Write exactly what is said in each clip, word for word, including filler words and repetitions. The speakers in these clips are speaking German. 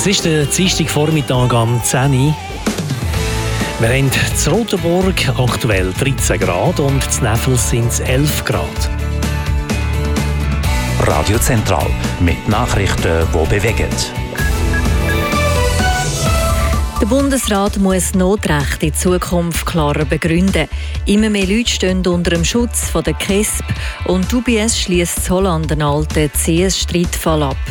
Es ist der Dienstagvormittag am zehn Uhr. Wir haben in Rotenburg aktuell dreizehn Grad und in Neffels sind es elf Grad. Radio Zentral mit Nachrichten, die bewegen. Der Bundesrat muss Notrecht in Zukunft klarer begründen. Immer mehr Leute stehen unter dem Schutz von der K E S P und die U B S schließt Holland einen alten C S-Streitfall ab.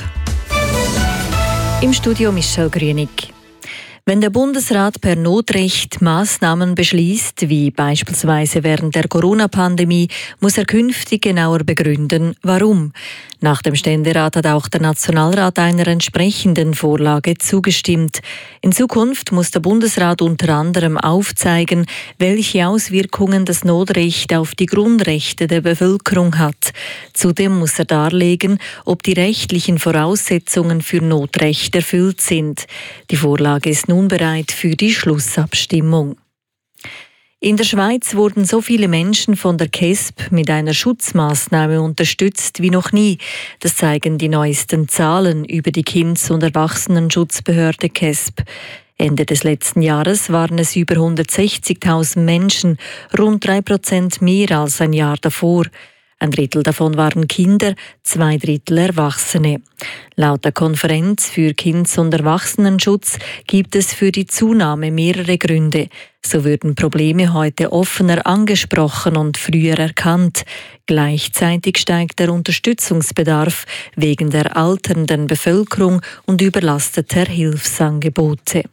Im Studio Michel Grünig. Wenn der Bundesrat per Notrecht Massnahmen beschließt, wie beispielsweise während der Corona-Pandemie, muss er künftig genauer begründen, warum. Nach dem Ständerat hat auch der Nationalrat einer entsprechenden Vorlage zugestimmt. In Zukunft muss der Bundesrat unter anderem aufzeigen, welche Auswirkungen das Notrecht auf die Grundrechte der Bevölkerung hat. Zudem muss er darlegen, ob die rechtlichen Voraussetzungen für Notrecht erfüllt sind. Die Vorlage ist nun bereit für die Schlussabstimmung. In der Schweiz wurden so viele Menschen von der K E S P mit einer Schutzmaßnahme unterstützt wie noch nie. Das zeigen die neuesten Zahlen über die Kindes- und Erwachsenenschutzbehörde K E S P. Ende des letzten Jahres waren es über hundertsechzigtausend Menschen, rund drei Prozent mehr als ein Jahr davor. Ein Drittel davon waren Kinder, zwei Drittel Erwachsene. Laut der Konferenz für Kindes- und Erwachsenenschutz gibt es für die Zunahme mehrere Gründe. So würden Probleme heute offener angesprochen und früher erkannt. Gleichzeitig steigt der Unterstützungsbedarf wegen der alternden Bevölkerung und überlasteter Hilfsangebote.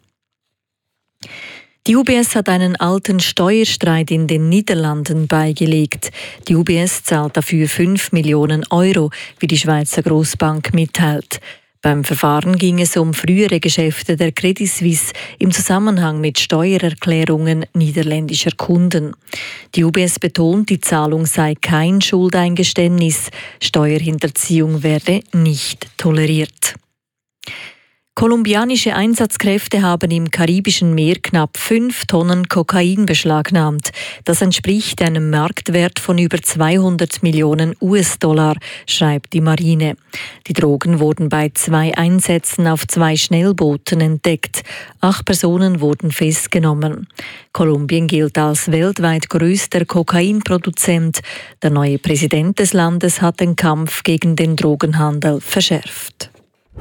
Die U B S hat einen alten Steuerstreit in den Niederlanden beigelegt. Die U B S zahlt dafür fünf Millionen Euro, wie die Schweizer Grossbank mitteilt. Beim Verfahren ging es um frühere Geschäfte der Credit Suisse im Zusammenhang mit Steuererklärungen niederländischer Kunden. Die U B S betont, die Zahlung sei kein Schuldeingeständnis. Steuerhinterziehung werde nicht toleriert. Kolumbianische Einsatzkräfte haben im Karibischen Meer knapp fünf Tonnen Kokain beschlagnahmt. Das entspricht einem Marktwert von über zweihundert Millionen U S-Dollar, schreibt die Marine. Die Drogen wurden bei zwei Einsätzen auf zwei Schnellbooten entdeckt. Acht Personen wurden festgenommen. Kolumbien gilt als weltweit größter Kokainproduzent. Der neue Präsident des Landes hat den Kampf gegen den Drogenhandel verschärft.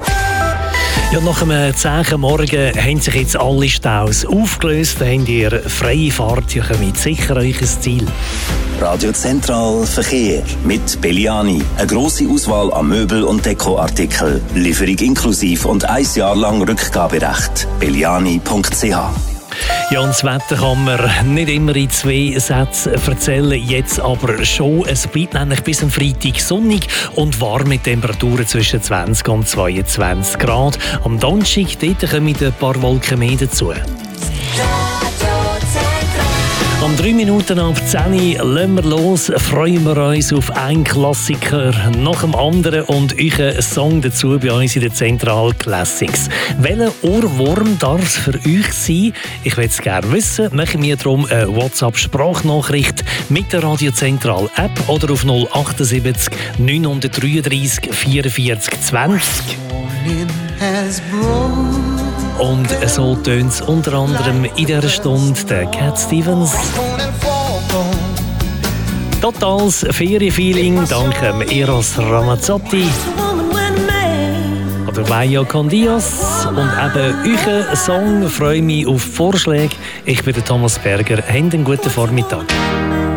Ja, nach einem zähen Morgen haben sich jetzt alle Staus aufgelöst, habt ihr freie Fahrt, ihr kommt sicher an euer Ziel. Radio Zentral Verkehr mit Belliani. Eine grosse Auswahl an Möbel- und Dekoartikeln. Lieferung inklusiv und ein Jahr lang Rückgaberecht. belliani punkt c h. Ja, und das Wetter kann man nicht immer in zwei Sätzen erzählen, jetzt aber schon. Es bleibt nämlich bis am Freitag sonnig und warm mit Temperaturen zwischen zwanzig und zweiundzwanzig Grad. Am Donnerstag dort kommen ein paar Wolken mehr dazu. Um drei Minuten ab zehn Uhr lassen wir los, freuen wir uns auf einen Klassiker nach dem anderen und euren Song dazu bei uns in der Zentral Classics. Welcher Ohrwurm darf es für euch sein? Ich will es gerne wissen. Machen wir darum eine WhatsApp-Sprachnachricht mit der Radio Zentral App oder auf null sieben acht neun drei drei vierundvierzig zwanzig. Und so tönt es unter anderem in dieser Stunde der Cat Stevens. Totales Ferienfeeling dank Eros Ramazzotti. Oder Vaio con Dios. Und eben euren Song. Freue mich auf Vorschläge. Ich bin der Thomas Berger. Habt einen guten Vormittag.